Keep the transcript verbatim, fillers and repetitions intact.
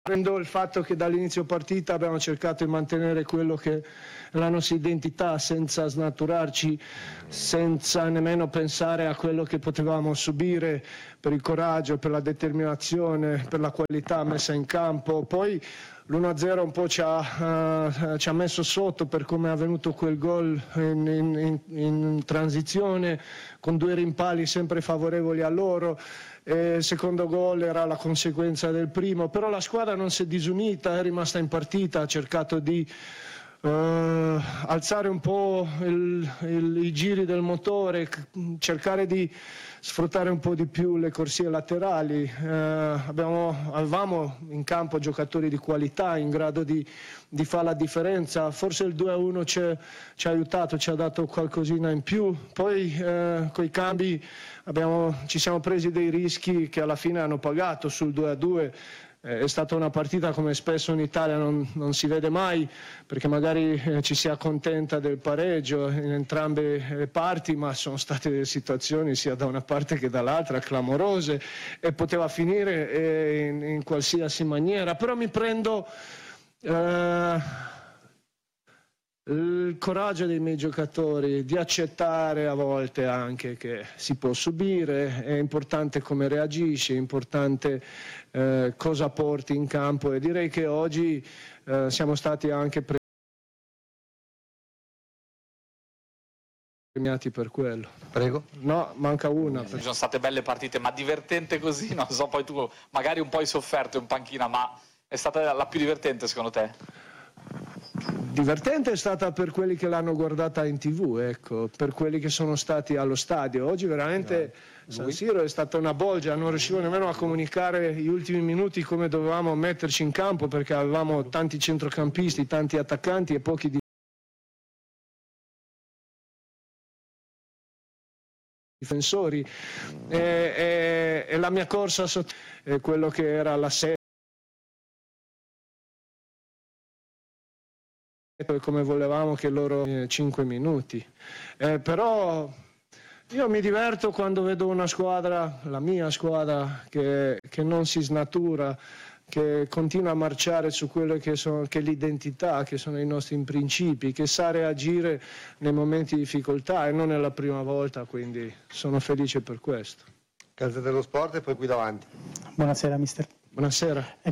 Prendo il fatto che dall'inizio partita abbiamo cercato di mantenere quello che è la nostra identità senza snaturarci, senza nemmeno pensare a quello che potevamo subire, per il coraggio, per la determinazione, per la qualità messa in campo. Poi l'uno a zero un po' ci ha, uh, ci ha messo sotto per come è avvenuto quel gol in, in, in transizione, con due rimpalli sempre favorevoli a loro. E il secondo gol era la conseguenza del primo, però la squadra non si è disunita, è rimasta in partita, ha cercato di uh, alzare un po' il, il, i giri del motore, cercare di sfruttare un po' di più le corsie laterali. Uh, abbiamo, avevamo in campo giocatori di qualità in grado di, di fare la differenza. Forse il due a uno ci ha aiutato, ci ha dato qualcosina in più. Poi uh, coi cambi abbiamo, ci siamo presi dei rischi che alla fine hanno pagato sul due a due. È stata una partita come spesso in Italia non, non si vede mai, perché magari eh, ci si accontenta del pareggio in entrambe le parti, ma sono state situazioni sia da una parte che dall'altra clamorose e poteva finire eh, in, in qualsiasi maniera. Però mi prendo eh, il coraggio dei miei giocatori di accettare a volte anche che si può subire, è importante come reagisci, è importante eh, cosa porti in campo, e direi che oggi eh, siamo stati anche premiati per quello. Prego. No, manca una. Ci sono state belle partite, ma divertente così, non so, poi tu magari un po' hai sofferto in panchina, ma è stata la più divertente secondo te? Divertente è stata per quelli che l'hanno guardata in tv, ecco, per quelli che sono stati allo stadio. Oggi veramente San Siro è stata una bolgia, non riuscivo nemmeno a comunicare gli ultimi minuti come dovevamo metterci in campo, perché avevamo tanti centrocampisti, tanti attaccanti e pochi difensori. E, e, e la mia corsa sotto è quello che era la serie, come volevamo che loro eh, cinque minuti. Eh, però io mi diverto quando vedo una squadra, la mia squadra, che, che non si snatura, che continua a marciare su quello che, sono, che è l'identità, che sono i nostri principi, che sa reagire nei momenti di difficoltà, e non è la prima volta, quindi sono felice per questo. Gazzetta dello Sport e poi qui davanti. Buonasera mister. Buonasera.